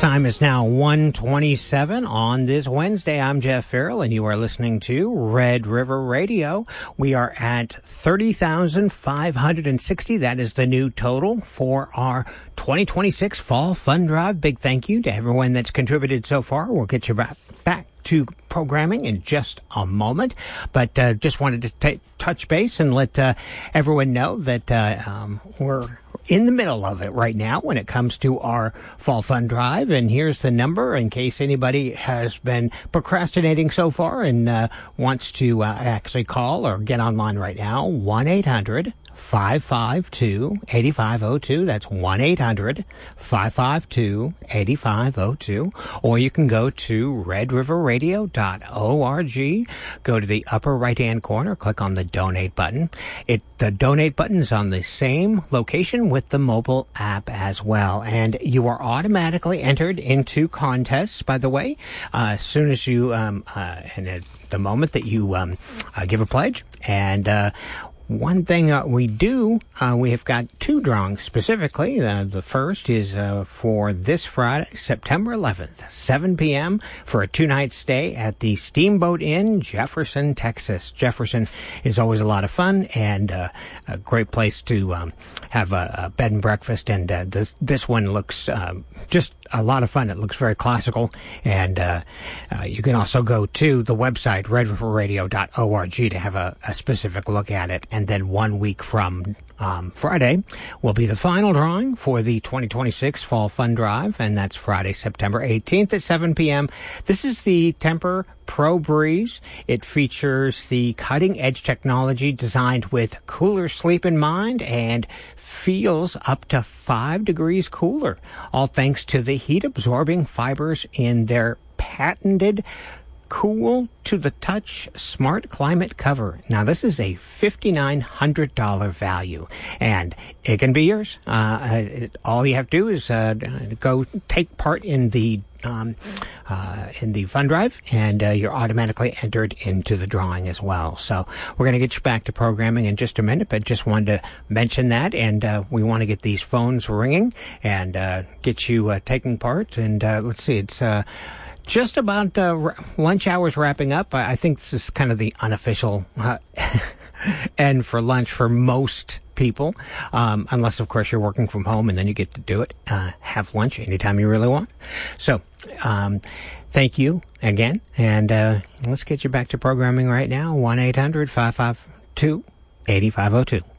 time is now 1:27 on this Wednesday. I'm Jeff Farrell, and you are listening to Red River Radio. We are at 30,560. That is the new total for our 2026 Fall Fund Drive. Big thank you to everyone that's contributed so far. We'll get you back to programming in just a moment, but just wanted to touch base and let everyone know that we're in the middle of it right now when it comes to our Fall Fund Drive. And here's the number in case anybody has been procrastinating so far and wants to actually call or get online right now. 1-800-552-8502. That's 1-800-552-8502. Or you can go to redriverradio.org. Go to the upper right-hand corner, click on the donate button. The donate button is on the same location with the mobile app as well. And you are automatically entered into contests, by the way, as soon as you, and at the moment that you give a pledge. And one thing we do, we have got two drawings specifically. The first is for this Friday, September 11th, 7 p.m. for a two-night stay at the Steamboat Inn, Jefferson, Texas. Jefferson is always a lot of fun and a great place to have a bed and breakfast. And this one looks just a lot of fun. It looks very classical. And you can also go to the website, redriverradio.org, to have a specific look at it. And then 1 week from Friday will be the final drawing for the 2026 Fall Fund Drive, and that's Friday, September 18th at 7 p.m. This is the Tempur Pro Breeze. It features the cutting-edge technology designed with cooler sleep in mind and feels up to 5 degrees cooler, all thanks to the heat-absorbing fibers in their patented Cool to the Touch Smart Climate Cover. Now, this is a $5,900 value, and it can be yours. All you have to do is go take part in the fund drive, and you're automatically entered into the drawing as well. So we're going to get you back to programming in just a minute, but just wanted to mention that, and we want to get these phones ringing and get you taking part. And let's see, it's just about lunch hours wrapping up. I think this is kind of the unofficial end for lunch for most people, unless, of course, you're working from home and then you get to do it, have lunch anytime you really want. So thank you again, and let's get you back to programming right now. 1-800-552-8502.